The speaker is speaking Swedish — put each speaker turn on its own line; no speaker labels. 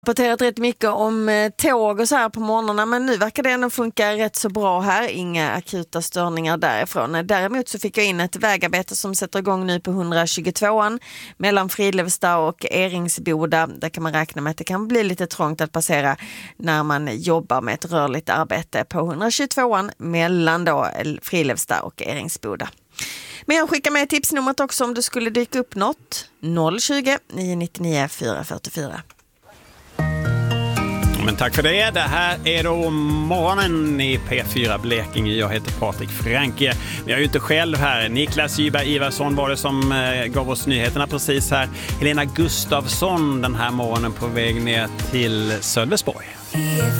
Rapporterat rätt mycket om tåg och så här på morgnarna, men nu verkar det ändå funka rätt så bra här. Inga akuta störningar därifrån. Däremot så fick jag in ett vägarbete som sätter igång nu på 122an mellan Fridlevsta och Eringsboda. Där kan man räkna med att det kan bli lite trångt att passera när man jobbar med ett rörligt arbete på 122an mellan då Fridlevsta och Eringsboda. Men jag skickar med tipsnumret också om det skulle dyka upp något. 020 999 444.
Men tack för det. Det här är då morgonen i P4 Blekinge. Jag heter Patrik Franke. Men jag är ju inte själv här. Niklas Gyberg Ivarsson var det som gav oss nyheterna precis här. Helena Gustafsson den här morgonen på väg ner till Sölvesborg.